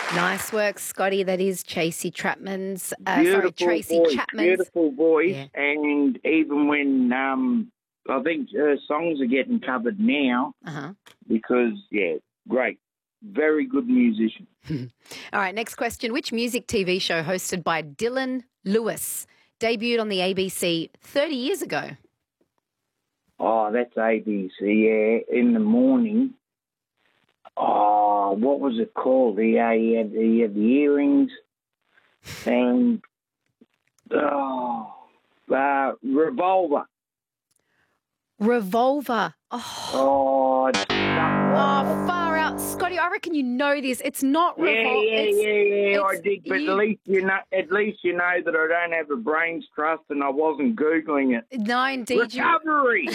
Nice work, Scotty. That is Tracy Chapman's. Tracy voice, Chapman's. beautiful voice, Yeah. and even when I think her songs are getting covered now because great, very good musician. All right, next question. Which music TV show hosted by Dylan Lewis debuted on the ABC 30 years ago? Oh, that's ABC. Yeah, in the morning. Oh, what was it called? He had the earrings and Revolver. Revolver. Oh, Far out. Scotty, I reckon you know this. It's not Revolver. Yeah, I did. But at least you know that I don't have a brain's trust and I wasn't Googling it. No, indeed. Recovery.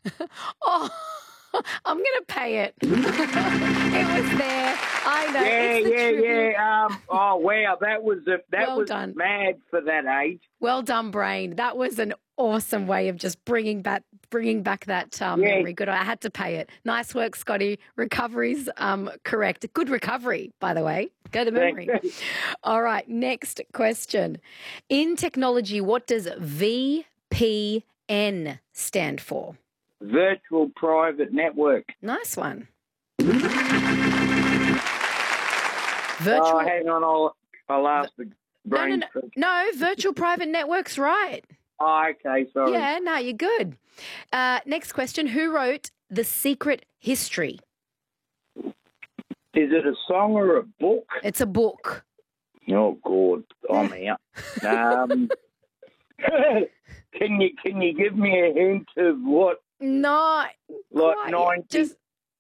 I'm going to pay it. It was there. I know. Yeah. Oh, wow. That was done. Mad for that age. Well done, brain. That was an awesome way of just bringing back that memory. Good. I had to pay it. Nice work, Scotty. Recovery's correct. Good recovery, by the way. Go to memory. All right. Next question. In technology, what does VPN stand for? Virtual Private Network. Nice one. Oh, hang on. I'll ask the brain. No, Virtual Private Network's right. Oh, okay, sorry. Yeah, no, you're good. Next question. Who wrote The Secret History? Is it a song or a book? It's a book. Oh, God. I'm out. Can you give me a hint of what? No. Like 90? Just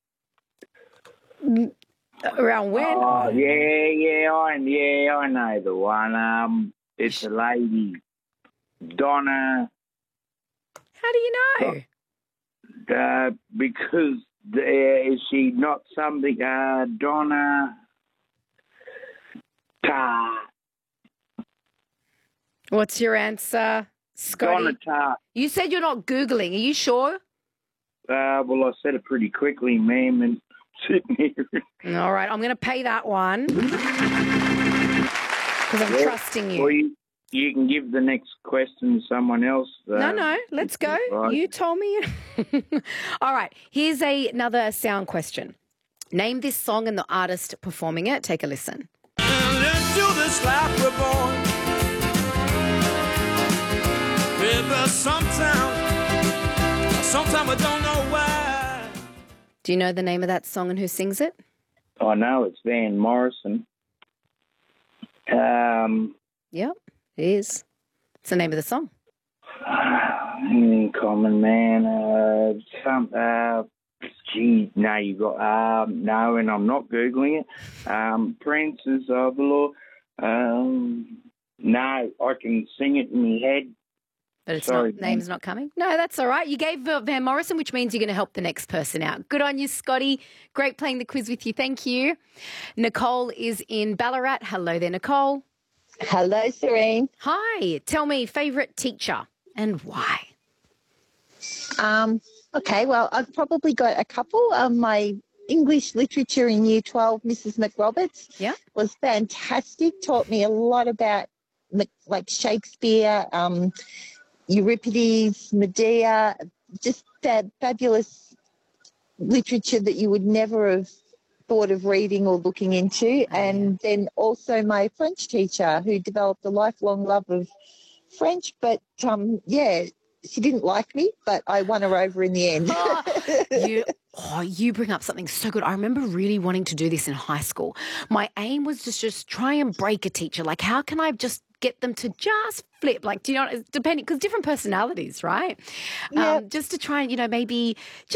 around when? Oh, I know the one. It's a lady. Donna. How do you know? Because is she not something? Donna. What's your answer, Scotty? Donna Tartt. You said you're not Googling. Are you sure? Well, I said it pretty quickly, ma'am, and sitting here. All right, I'm going to pay that one because I'm trusting you. Well, you can give the next question to someone else. No, let's go. Right. You told me. All right, here's another sound question. Name this song and the artist performing it. Take a listen. Let's do this life we're born. Sometimes I don't know why. Do you know the name of that song and who sings it? I know it's Van Morrison. Yep, it is. It's the name of the song. Common Man. No, you got no, and I'm not Googling it. Princes of the Law. No, I can sing it in my head. But it's Sorry, name's not coming? No, that's all right. You gave Van Morrison, which means you're going to help the next person out. Good on you, Scotty. Great playing the quiz with you. Thank you. Nicole is in Ballarat. Hello there, Nicole. Hello, Serene. Hi. Tell me, favourite teacher and why? Okay, well, I've probably got a couple. My English literature in Year 12, Mrs. McRoberts, was fantastic. Taught me a lot about like Shakespeare, Euripides, Medea, just that fabulous literature that you would never have thought of reading or looking into. And then also my French teacher who developed a lifelong love of French, but she didn't like me, but I won her over in the end. You bring up something so good. I remember really wanting to do this in high school. My aim was to just try and break a teacher. Like, how can I just get them to just flip? Like, do you know, depending, because different personalities, right? Yeah. Just to try and, maybe